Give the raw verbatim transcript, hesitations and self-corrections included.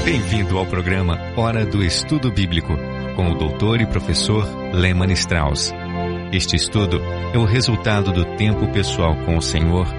Bem-vindo ao programa Hora do Estudo Bíblico, com o doutor e professor Lehmann Strauss. Este estudo é o resultado do tempo pessoal com o Senhor